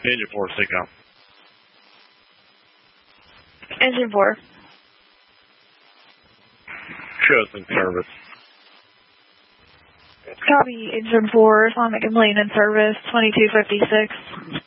Engine 4, SIGCOM. Engine 4. Shows in service. Copy, Engine 4, Sonic and Lane in service, 2256.